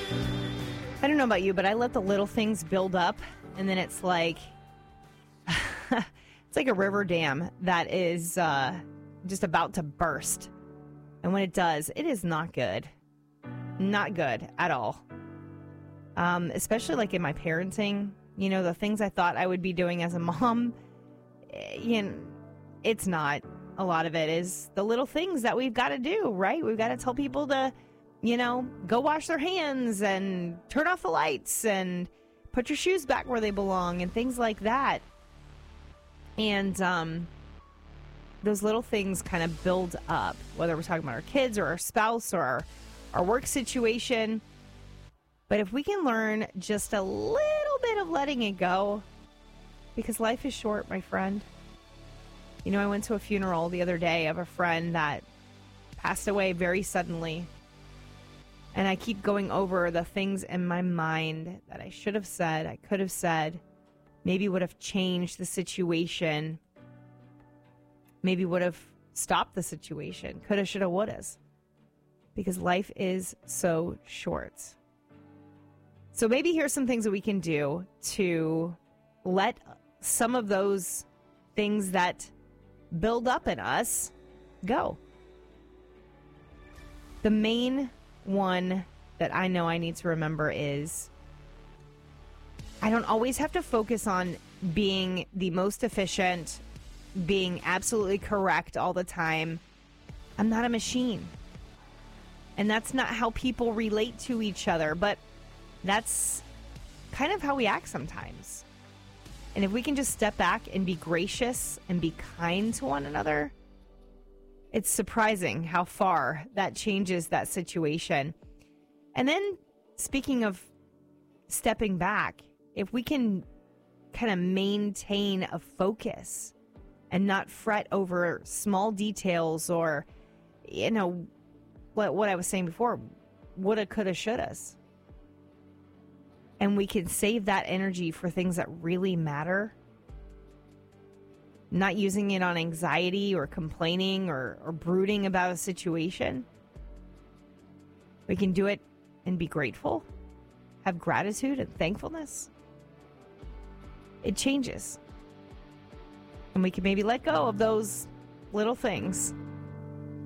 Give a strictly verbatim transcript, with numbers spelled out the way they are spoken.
I don't know about you, but I let the little things build up, and then it's like it's like a river dam that is uh, just about to burst. And when it does, it is not good. Not good at all. Um, especially like in my parenting, you know, the things I thought I would be doing as a mom, you know, it's not. A lot of it is the little things that we've got to do, right? We've got to tell people to, you know, go wash their hands and turn off the lights and put your shoes back where they belong and things like that. And um, those little things kind of build up, whether we're talking about our kids or our spouse or our, our work situation. But if we can learn just a little bit of letting it go, because life is short, my friend. You know, I went to a funeral the other day of a friend that passed away very suddenly. And I keep going over the things in my mind that I should have said, I could have said, maybe would have changed the situation, maybe would have stopped the situation, coulda, shoulda, wouldas, because life is so short. So maybe here's some things that we can do to let some of those things that build up in us go. The main one that I know I need to remember is I don't always have to focus on being the most efficient, being absolutely correct all the time. I'm not a machine. And that's not how people relate to each other, but that's kind of how we act sometimes. And if we can just step back and be gracious and be kind to one another, it's surprising how far that changes that situation. And then, speaking of stepping back, if we can kind of maintain a focus and not fret over small details or, you know, what, what I was saying before, woulda, coulda, shouldas. And we can save that energy for things that really matter. Not using it on anxiety or complaining or, or brooding about a situation. We can do it and be grateful. Have gratitude and thankfulness. It changes. And we can maybe let go of those little things